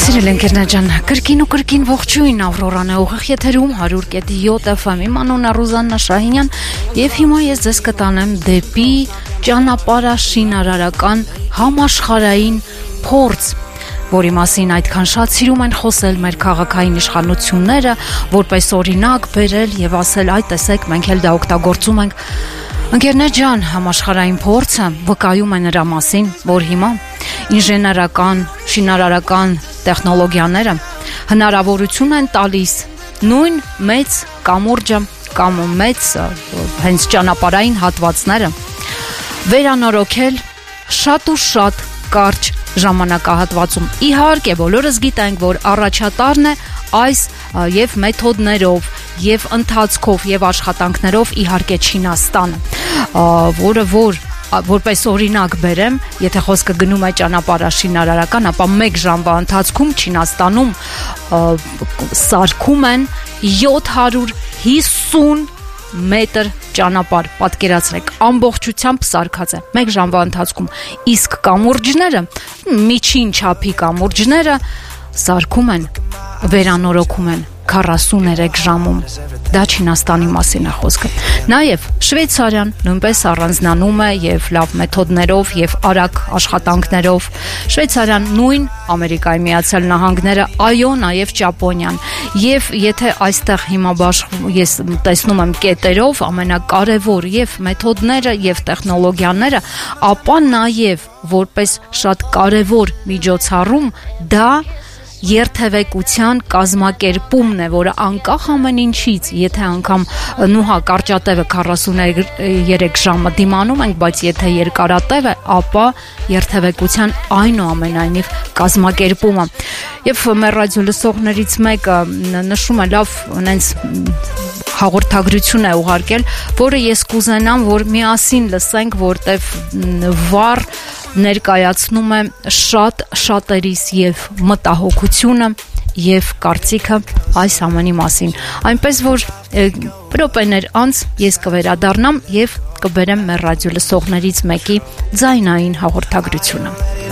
Սիրել ընկերներ ջան, կրկին ու կրկին ողջույն, Ավրորան է ուղիղ եթերում 100.7 FM-ի անունն է Ռուզաննա Շահինյան եւ հիմա ես ձեզ կտանեմ դեպի ճանապարհաշինարարական համաշխարհային փորձ, որի մասին այդքան շատ սիրում են խոսել մեր քաղաքային իշխանությունները, որպես օրինակ բերել եւ ասել այ տեսեք մենք էլ դա օգտագործում ենք։ Ընկերներ ջան, համաշխարհային փորձը վկայում է նրա մասին, որ հիմա ինժեներական, շինարարական տեխնոլոգիաները հնարավորություն են տալիս նույն մեծ կամուրջը կամ մեծ հենց ճանապարհային հատվածները վերանորոգել շատ ու շատ կարճ ժամանակահատվածում։ Իհարկե, բոլորս գիտենք, որ առաջատարն է այս եւ մեթոդներով, եւ ընթացքով, եւ աշխատանքներով իհարկե Չինաստանը, որը որպես օրինակ բերեմ, եթե խոսքը գնում է ճանապարհաշինարարական, ապա 1 ժամվա ընթացքում Չինաստանում սարքում են 750 մետր ճանապարհ, պատկերացրեք, ամբողջությամբ սարքած է 1 ժամվա ընթացքում, իսկ կամուրջները, միջին չափի կամուրջները սարքում են, վերանորոգում են 43 ժամում։ Դա Չինաստանի մասին է խոսքը։ Նաև Շվեյցարիան նույնպես առանձնանում է եւ լավ մեթոդներով եւ արագ աշխատանքներով։ Շվեյցարիան, նույն Ամերիկայի Միացյալ Նահանգները, այո, նաև Ճապոնիան։ Եվ եթե այստեղ հիմա ես տեսնում եմ կետերով ամենակարևոր եւ մեթոդները եւ տեխնոլոգիաները, ապա նաև որպես շատ կարևոր միջոցառում դա երթևեկության կազմակերպումն է, որը անկախ ամեն ինչից, եթե անգամ նուհա կարճատևը 43 ժամը դիմանում ենք, բայց եթե երկարատև է, ապա երթևեկության այնուամենայնիվ կազմակերպումը։ Եվ մեր ռադիո լսողներից մեկը նշում է լավ նենց հաղորդագրություն է ուղարկել, որը ես կուզենամ, որ միասին լսենք, որտեվ վառ ներկայացնում է շատ շատերիս եւ մտահոգությունը եւ կարծիքը այս ամենի մասին։ Այնպես որ րոպեներ անց ես կվերադառնամ եւ կբերեմ մեր ռադիո լսողներից մեկի ձայնային հաղորդագրությունը։